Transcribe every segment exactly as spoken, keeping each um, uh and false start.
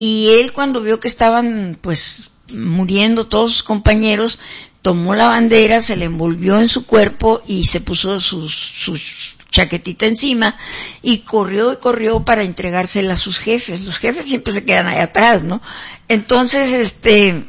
y él cuando vio que estaban pues muriendo todos sus compañeros, tomó la bandera, se la envolvió en su cuerpo y se puso sus, sus chaquetita encima y corrió y corrió para entregársela a sus jefes. Los jefes siempre se quedan ahí atrás, ¿no? Entonces, este,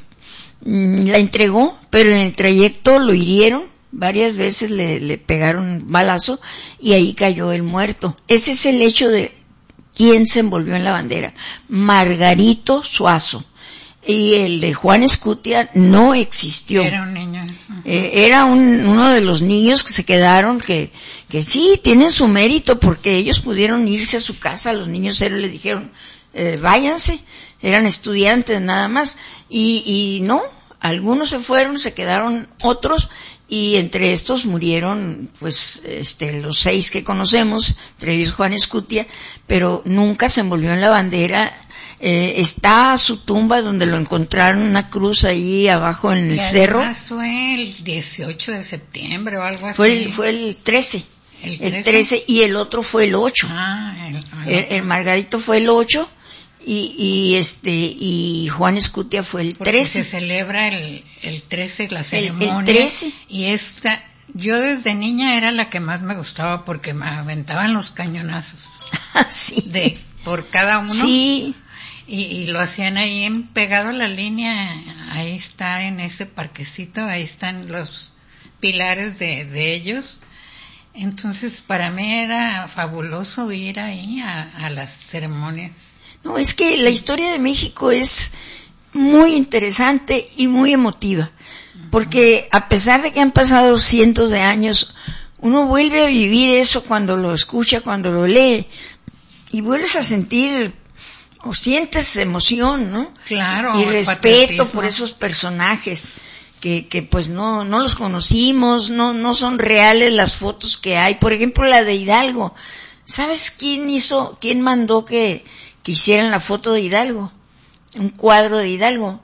la entregó, pero en el trayecto lo hirieron, varias veces le, le pegaron un balazo y ahí cayó el muerto. Ese es el hecho de quién se envolvió en la bandera. Margarito Suazo. Y el de Juan Escutia no existió. Era un niño. Uh-huh. Eh, era un, uno de los niños que se quedaron, que, que sí, tienen su mérito, porque ellos pudieron irse a su casa, los niños eran, le dijeron, eh, váyanse, eran estudiantes nada más, y, y no, algunos se fueron, se quedaron otros, y entre estos murieron, pues, este, los seis que conocemos, entre ellos Juan Escutia, pero nunca se envolvió en la bandera. Eh, está su tumba donde lo encontraron, una cruz ahí abajo en el y cerro. Fue el dieciocho de septiembre o algo así. Fue el, fue el trece. ¿El trece? El trece y el otro fue el ocho. Ah, el, el, el, el Margarito fue el ocho y, y este, y Juan Escutia fue el trece. Se celebra el, el trece, la ceremonia. El, el trece. Y esta, yo desde niña era la que más me gustaba porque me aventaban los cañonazos. Sí. De, por cada uno. Sí. Y, y lo hacían ahí en, pegado a la línea, ahí está en ese parquecito, ahí están los pilares de, de ellos. Entonces para mí era fabuloso ir ahí a, a las ceremonias. No, es que la historia de México es muy interesante y muy emotiva, porque a pesar de que han pasado cientos de años, uno vuelve a vivir eso cuando lo escucha, cuando lo lee, y vuelves a sentir o sientes emoción, ¿no? Claro. Y respeto por esos personajes que, que pues no, no los conocimos, no, no son reales las fotos que hay. Por ejemplo, la de Hidalgo. ¿Sabes quién hizo, quién mandó que, que hicieran la foto de Hidalgo? Un cuadro de Hidalgo.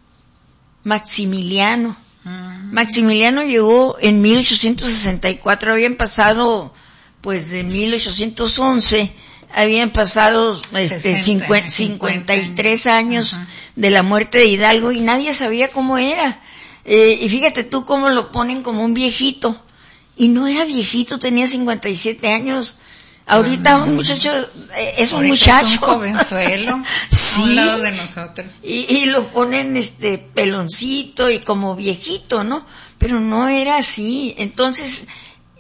Maximiliano. Uh-huh. Maximiliano llegó en mil ochocientos sesenta y cuatro, habían pasado, pues de mil ochocientos once, habían pasado este sesenta, cincuenta y tres años uh-huh. de la muerte de Hidalgo y nadie sabía cómo era. Eh, y fíjate tú cómo lo ponen como un viejito. Y no era viejito, tenía cincuenta y siete años. Ahorita uh-huh. un muchacho, eh, es un muchacho. Es un jovenzuelo sí, a un lado de nosotros. Y, y lo ponen este peloncito y como viejito, ¿no? Pero no era así. Entonces,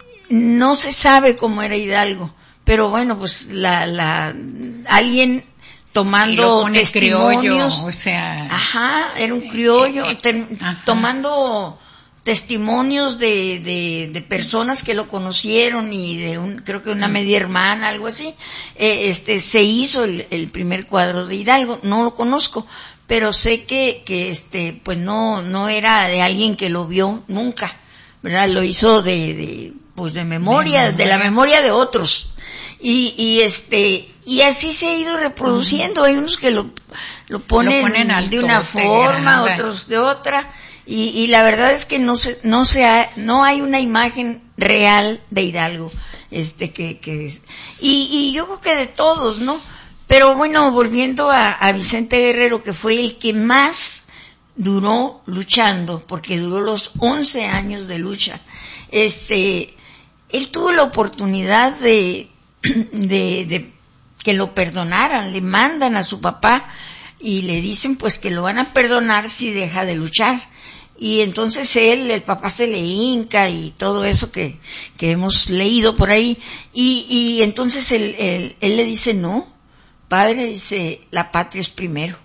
no se sabe cómo era Hidalgo. Pero bueno, pues la, la, alguien tomando testimonios, criollo, o sea, ajá, era un criollo, eh, eh, ten, tomando testimonios de, de, de personas que lo conocieron y de un, creo que una media hermana, algo así, eh, este, se hizo el, el primer cuadro de Hidalgo. No lo conozco, pero sé que, que este, pues no, no era de alguien que lo vio nunca, ¿verdad? Lo hizo de, de pues de memoria, de, memoria. de la memoria de otros. Y, y este, y así se ha ido reproduciendo. Uh-huh. Hay unos que lo, lo ponen, lo ponen alto, de una forma, grande. Otros de otra. Y, y la verdad es que no se, no se ha, no hay una imagen real de Hidalgo, este, que, que es. Y, y yo creo que de todos, ¿no? Pero bueno, volviendo a, a Vicente Guerrero, que fue el que más duró luchando, porque duró los once años de lucha. Este, él tuvo la oportunidad de, de, de que lo perdonaran, le mandan a su papá y le dicen pues que lo van a perdonar si deja de luchar. Y entonces él, el papá se le hinca y todo eso que, que hemos leído por ahí. Y, y entonces él, él, él le dice, no, padre, dice, la patria es primero.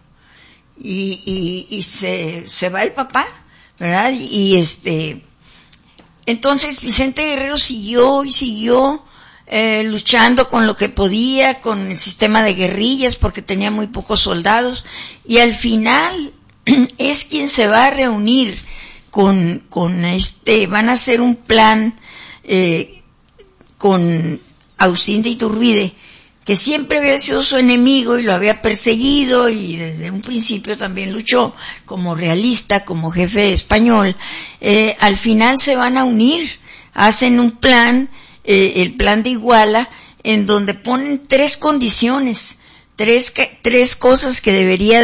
Y, y, y se, se va el papá, ¿verdad? Y, y este, entonces Vicente Guerrero siguió y siguió eh, luchando con lo que podía, con el sistema de guerrillas, porque tenía muy pocos soldados. Y al final es quien se va a reunir con, con este, van a hacer un plan, eh, con Agustín de Iturbide, que siempre había sido su enemigo y lo había perseguido y desde un principio también luchó como realista, como jefe español. Eh, al final se van a unir, hacen un plan, eh, el plan de Iguala, en donde ponen tres condiciones. tres, que, tres cosas que debería